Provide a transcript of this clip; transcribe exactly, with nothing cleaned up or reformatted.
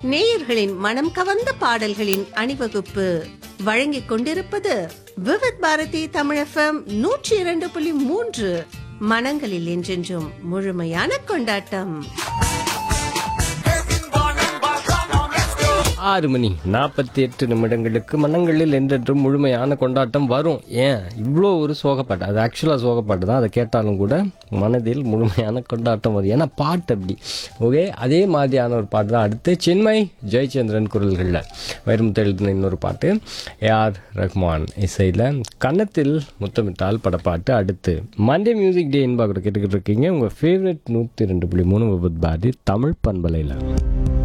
நேயர்களின் மனம் கவர்ந்த பாடல்களின் அணிவகுப்பு வழங்கிக் கொண்டிருப்பது விவித் பாரதி தமிழ் எஃப்எம் நூற்றி இரண்டு புள்ளி மூன்று. மனங்களில் என்றென்றும் முழுமையான கொண்டாட்டம். ஆறு மணி நாற்பத்தி எட்டு நிமிடங்களுக்கு மனங்களில் என்றென்றும் முழுமையான கொண்டாட்டம் வரும். ஏன் இவ்வளோ ஒரு சோகப்பாட்டு, அது ஆக்சுவலாக சோகப்பாட்டு தான், அதை கேட்டாலும் கூட மனதில் முழுமையான கொண்டாட்டம் வரும். ஏன்னா பாட்டு அப்படி. ஓகே, அதே மாதிரியான ஒரு பாட்டு தான் அடுத்து சின்மய் ஜெயச்சந்திரன் குரல்களில் வைரமுத்து எழுதின இன்னொரு பாட்டு, ஏஆர் ரஹ்மான் இசையில் கன்னத்தில் முத்தமிட்டால் படப்பாட்டு. அடுத்து மண்டே மியூசிக் டே என்பா கூட கேட்டுக்கிட்டு இருக்கீங்க. உங்கள் ஃபேவரட் நூற்றி ரெண்டு புள்ளி மூணு விபத் பாரதி தமிழ் பண்பலையில்.